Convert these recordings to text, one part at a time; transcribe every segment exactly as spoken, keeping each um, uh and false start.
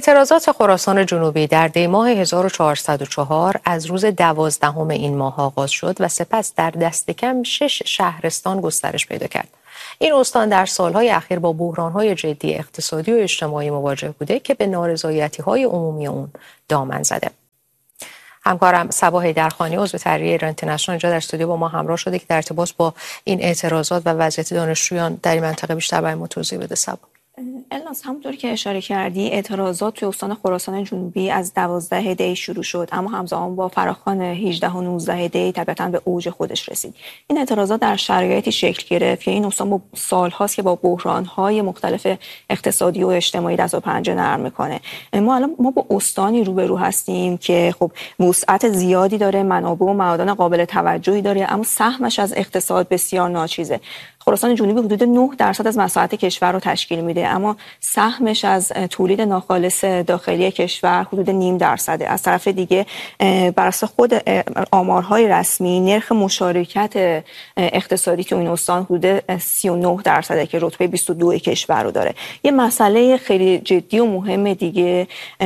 اعتراضات خراسان جنوبی در دی‌ماه هزار و چهارصد و چهار از روز دوازدهم این ماه آغاز شد و سپس در دست کم شش شهرستان گسترش پیدا کرد. این استان در سالهای اخیر با بحران‌های جدی اقتصادی و اجتماعی مواجه بوده که به نارضایتی‌های عمومی اون دامن زده. همکارم صبا حیدرخانی عضو تحریریه ایران اینترنشنال اینجا در استودیو با ما همراه شده که در ارتباط با این اعتراضات و وضعیت دانشجویان در این منطقه بیشتر برای ما توضیح بده. صبا. الناز، همونطور که اشاره کردی اعتراضات توی استان خراسان جنوبی از دوازده دی شروع شد، اما همزمان با فراخوان هجده و نوزده دی طبیعتاً به اوج خودش رسید. این اعتراضات در شرایطی شکل گرفت که این استان با سال‌هاست که با بحران‌های مختلف اقتصادی و اجتماعی دست و پنجه نرم می‌کنه. ما الان ما با استانی روبرو هستیم که خب وسعت زیادی داره، منابع و معادن قابل توجهی داره، اما سهمش از اقتصاد بسیار ناچیزه. خراسان جنوبی حدود نه درصد از مساحت کشور رو تشکیل میده، اما سهمش از تولید ناخالص داخلی کشور حدود نیم درصده. از طرف دیگه بر اساس خود آمارهای رسمی نرخ مشارکت اقتصادی تو این استان حدود سی و نه درصده که رتبه بیست و دو کشور رو داره. یه مسئله خیلی جدی و مهم دیگه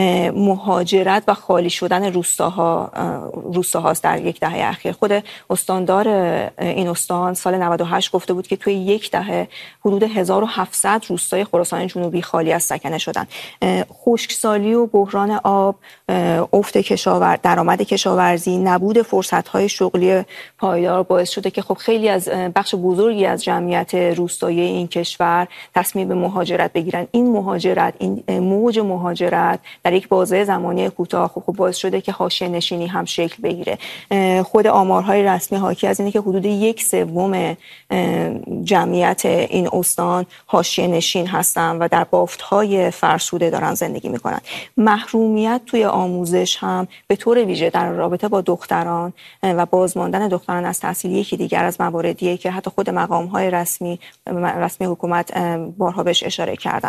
مهاجرت و خالی شدن روستاها روستاهاست. در یک دهه اخیر خود استاندار این استان سال نود و هشت گفته بود که توی یک دهه حدود هزار و هفتصد روستای خراسان جنوبی خالی از سکنه شدن. خشکسالی و بحران آب، افت کشاورزی، درآمد کشاورزی، نبود فرصت‌های شغلی پایدار باعث شده که خب خیلی از بخش بزرگی از جمعیت روستایی این کشور تصمیم به مهاجرت بگیرن. این مهاجرت، این موج مهاجرت در یک بازه زمانی کوتاه خب باعث شده که حاشیه نشینی هم شکل بگیره. خود آمارهای رسمی حاکی از اینه که حدود یک سوم جمعیت این استان حاشیه نشین هستن و در بافت‌های فرسوده دارن زندگی میکنن. محرومیت توی آموزش هم به طور ویژه در رابطه با دختران و بازماندن دختران از تحصیل یکی دیگر از مواردیه که حتی خود مقام‌های رسمی رسمی حکومت بارها بهش اشاره کردن.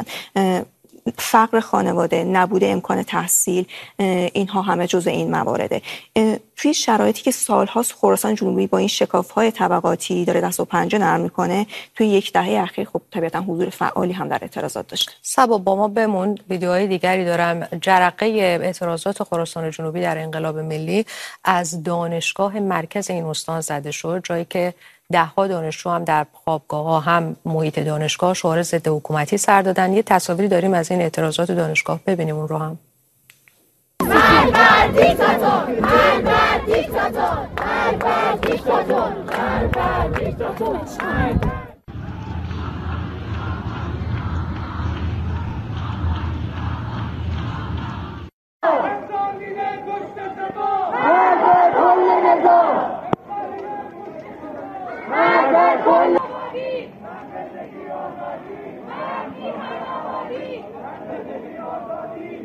فقر خانواده، نبود امکان تحصیل، اینها همه جزء این موارده. توی شرایطی که سال‌هاست خراسان جنوبی با این شکاف‌های طبقاتی داره دست و پنجه نرم می‌کنه، توی یک دهه اخیر خب طبیعتاً حضور فعالی هم در اعتراضات داشته. صبا با ما بمون، ویدیوهای دیگری دارم. جرقه اعتراضات خراسان جنوبی در انقلاب ملی از دانشگاه مرکز این استان زده شد، جایی که ده‌ها دانشجو هم در خوابگاه‌ها هم محیط دانشگاه شعار ضد حکومتی سر دادن. یه تصاویری داریم از این اعتراضات دانشگاه، ببینیم اون رو هم. مرگ بر دیکتاتور، مرگ بر دیکتاتور، مرگ بر دیکتاتور، مرگ بر دیکتاتور.